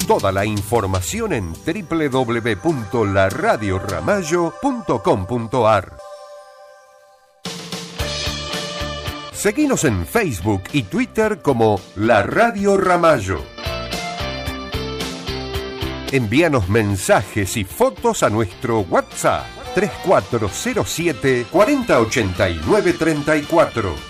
Toda la información en www.laradioramallo.com.ar. Seguinos en Facebook y Twitter como La Radio Ramallo. Envíanos mensajes y fotos a nuestro WhatsApp 3407 4089 34.